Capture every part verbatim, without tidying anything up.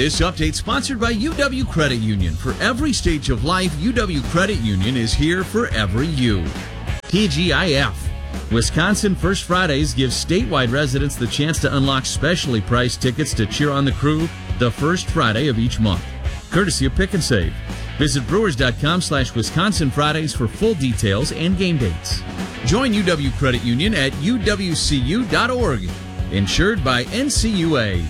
This update sponsored by U W Credit Union. For every stage of life, U W Credit Union is here for every you. T G I F. Wisconsin First Fridays gives statewide residents the chance to unlock specially priced tickets to cheer on the Crew the first Friday of each month. Courtesy of Pick and Save. Visit brewers.com slash Wisconsin Fridays for full details and game dates. Join U W Credit Union at U W C U dot org. Insured by N C U A.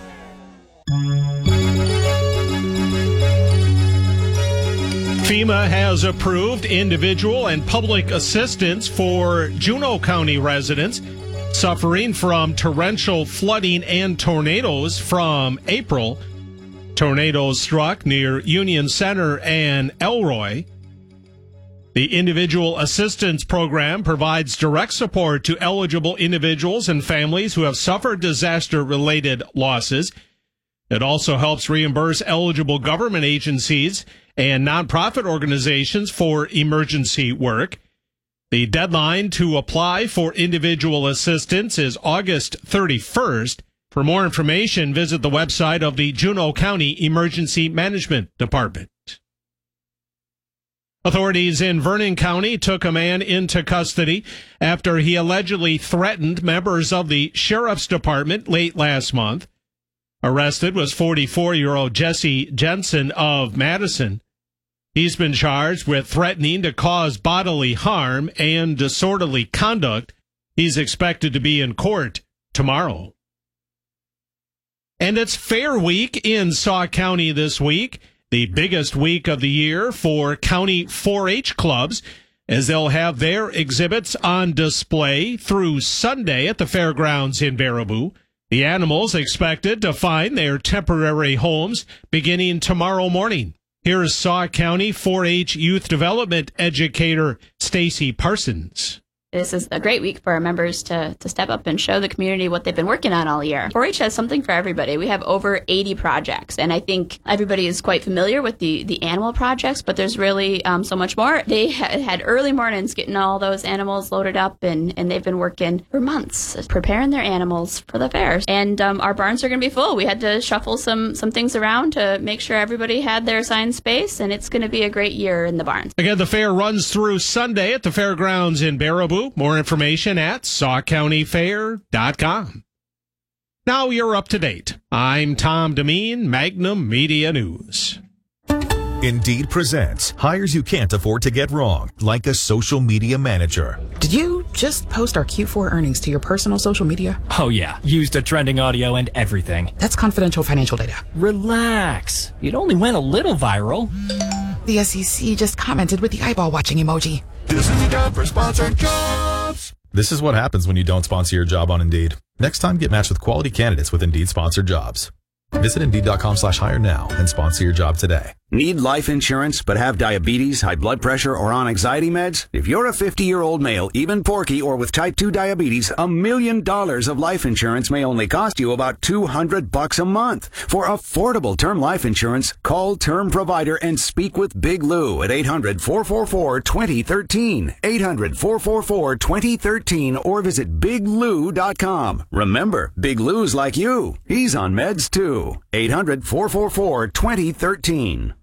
FEMA has approved individual and public assistance for Juneau County residents suffering from torrential flooding and tornadoes from April. Tornadoes struck near Union Center and Elroy. The Individual Assistance Program provides direct support to eligible individuals and families who have suffered disaster-related losses. It also helps reimburse eligible government agencies and nonprofit organizations for emergency work. The deadline to apply for individual assistance is August thirty-first. For more information, visit the website of the Juneau County Emergency Management Department. Authorities in Vernon County took a man into custody after he allegedly threatened members of the Sheriff's Department late last month. Arrested was forty-four-year-old Jesse Jensen of Madison. He's been charged with threatening to cause bodily harm and disorderly conduct. He's expected to be in court tomorrow. And it's Fair Week in Sauk County this week, the biggest week of the year for county four H clubs, as they'll have their exhibits on display through Sunday at the fairgrounds in Baraboo. The animals expected to find their temporary homes beginning tomorrow morning. Here's Sauk County four H Youth Development Educator Stacy Parsons. This is a great week for our members to, to step up and show the community what they've been working on all year. four H has something for everybody. We have over eighty projects, and I think everybody is quite familiar with the, the animal projects, but there's really um, so much more. They ha- had early mornings getting all those animals loaded up, and, and they've been working for months preparing their animals for the fairs. And um, our barns are going to be full. We had to shuffle some, some things around to make sure everybody had their assigned space, and it's going to be a great year in the barns. Again, the fair runs through Sunday at the fairgrounds in Baraboo. More information at sauk county fair dot com. Now you're up to date. I'm Tom Demeen, Magnum Media News. Indeed presents hires you can't afford to get wrong, like a social media manager. Did you just post our Q four earnings to your personal social media? Oh yeah, used a trending audio and everything. That's confidential financial data. Relax. It only went a little viral. The S E C just commented with the eyeball watching emoji. This is the ad for sponsored jobs. This is what happens when you don't sponsor your job on Indeed. Next time, get matched with quality candidates with Indeed sponsored jobs. Visit Indeed.com slash hire now and sponsor your job today. Need life insurance but have diabetes, high blood pressure, or on anxiety meds? If you're a fifty-year-old male, even porky, or with type two diabetes, a million dollars of life insurance may only cost you about two hundred bucks a month. For affordable term life insurance, call Term Provider and speak with Big Lou at eight hundred, four four four, two zero one three, eight hundred, four four four, two zero one three, or visit big lou dot com. Remember, Big Lou's like you. He's on meds too. eight hundred, four four four, two zero one three.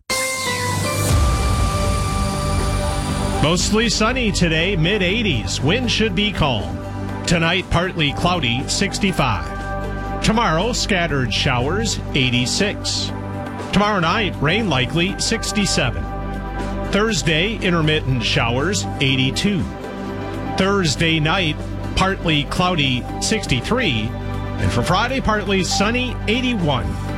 Mostly sunny today, mid eighties. Wind should be calm. Tonight, partly cloudy, sixty-five. Tomorrow, scattered showers, eighty-six. Tomorrow night, rain likely, sixty-seven. Thursday, intermittent showers, eighty-two. Thursday night, partly cloudy, sixty-three. And for Friday, partly sunny, eighty-one.